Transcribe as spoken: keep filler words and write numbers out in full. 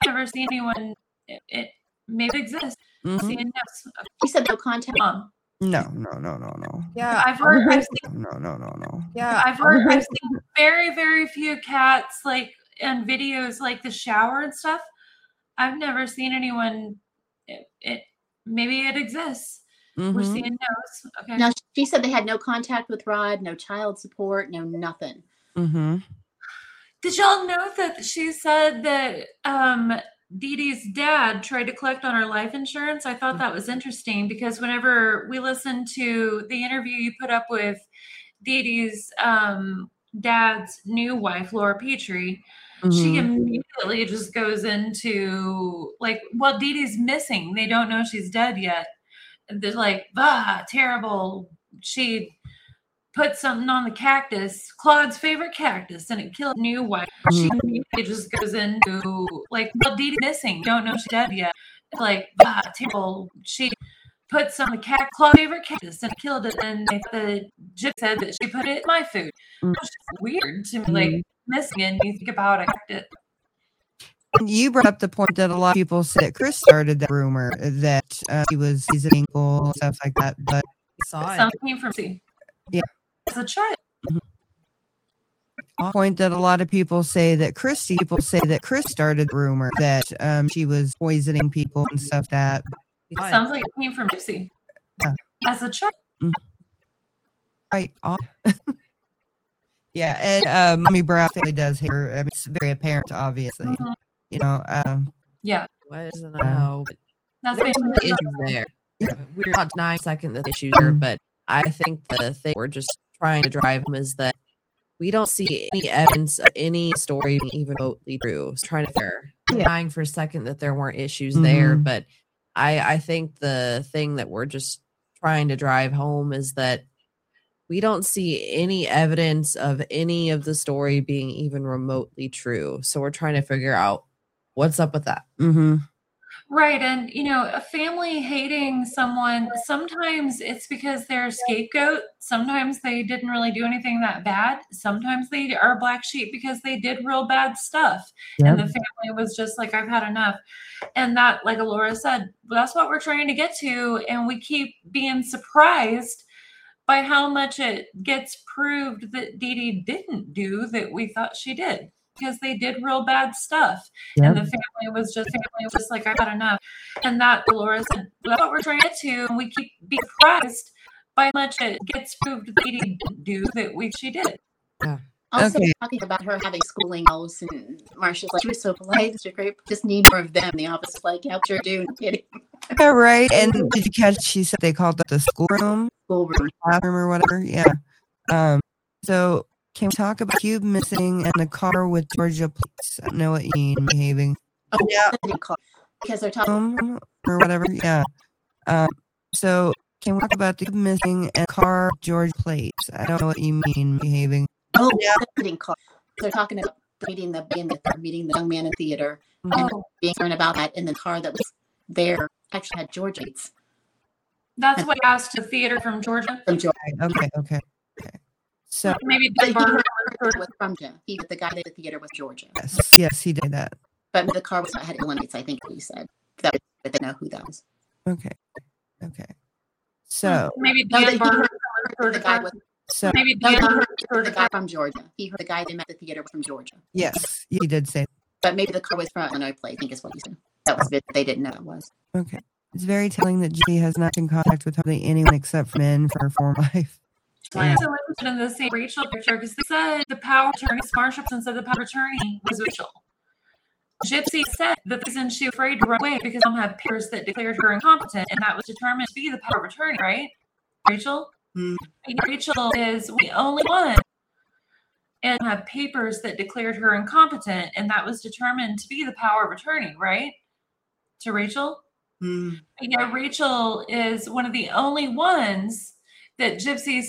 never seen anyone. It, it maybe exists. Mhm. Seen no. She said no contact. Mom. No, no, no, no, no. Yeah, I've heard. I've seen. No, no, no, no. yeah. I've heard. I've seen very, very few cats like and videos like the shower and stuff. I've never seen anyone. It, it maybe it exists. Mhm. We're seeing no's. Okay. Now, she said they had no contact with Rod, no child support, no nothing. Mm-hmm. Did y'all know that she said that um, Dee Dee's dad tried to collect on her life insurance? I thought that was interesting because whenever we listened to the interview you put up with Dee Dee's um, dad's new wife, Laura Petrie, Mm-hmm. she immediately just goes into like, well, Dee Dee's missing. They don't know she's dead yet. And they're like, ah, terrible. She put something on the cactus, Claude's favorite cactus, and it killed new wife. She immediately just goes into like, well, Dee Dee's missing. Don't know she's dead yet. Like, ah, terrible. She put some of the cact- Claude's favorite cactus and killed it. And the Jip said that she put it in my food. Mm. It's just weird to me, like missing. And you think about a cactus. You brought up the point that a lot of people say that Chris started that rumor that uh, he was visiting people and stuff like that, but Saw it. Something came from C. Yeah. As a child. a point that a lot of people say that Christy people say that Chris started the rumor that um, she was poisoning people and stuff that. Saw it. Sounds like it came from Gypsy. Yeah. As a child. Right. off. Yeah, and uh, Mommy Brown family does here. I mean, it's very apparent, obviously. Mhm. You know, um, Yeah. Wasn't know, but That's there's basically issues there. We're not denying second that the issues there, but I think the thing we're just trying to drive home is that we don't see any evidence of any story being even remotely true. So trying to figure, denying for a second that there weren't issues there, Mhm. but I I think the thing that we're just trying to drive home is that we don't see any evidence of any of the story being even remotely true. So we're trying to figure out what's up with that. mm-hmm. right. And, you know, a family hating someone, sometimes it's because they're a scapegoat. Sometimes they didn't really do anything that bad. Sometimes they are a black sheep because they did real bad stuff. And the family was just like, I've had enough. And that, like Laura said, that's what we're trying to get to. And we keep being surprised by how much it gets proved that Dee Dee didn't do that we thought she did, because they did real bad stuff. And the family was just family was just like, I've had enough. And that, Laura said, that's what we're trying to get to. And we keep being surprised by how much it gets proved that Dee Dee didn't do that we she did. Also, Okay. talking about her having schooling house, and Marsha's like, she was so polite, Mister Grape. Just need more of them. The office is like, yeah, sure do. No kidding. Yeah, right. And did you catch? She said they called it the schoolroom, Schoolroom. bathroom, or whatever. Yeah. Um. So can we talk about Cube missing and the car with Georgia plates? I don't know what you mean behaving. Oh, yeah. Because they're talking. Um, or whatever. Yeah. Um. So can we talk about the Cube missing and car with Georgia plates? I don't know what you mean behaving. Oh, yeah. They're talking about meeting the in the meeting the young man in theater and Oh, being concerned about that in the car that was there actually had Georgia plates that's what I asked the theater from Georgia. from Georgia. Okay. Okay. Okay. So Maybe But Doug he Barker. heard it was from Georgia. He the guy at the theater was Georgia. yes, yes, he did that. But the car was had Illinois, I think he said. That but they know who that was. Okay. Okay. So Maybe No, Dan that he Barker. heard the guy was so Maybe no, Dan he Barker. heard the guy from Georgia. He heard the guy they met at the theater was from Georgia. yes, he did say. But maybe the car was from Illinois plate, I think is what he said. That was it. They didn't know it was. Okay. It's very telling that Judy has not been in contact with hardly anyone except for men for her former life. I'm so interested in the same Rachel picture because they said the power of attorney, Marsha said the power of attorney was Rachel. Gypsy said the reason she was afraid to run away because mom had papers that declared her incompetent, and that was determined to be the power of attorney, right? Rachel? Hmm. Rachel is the only one and had papers that declared her incompetent, and that was determined to be the power of attorney, right? To Rachel? Hmm. Yeah, Rachel is one of the only ones that Gypsy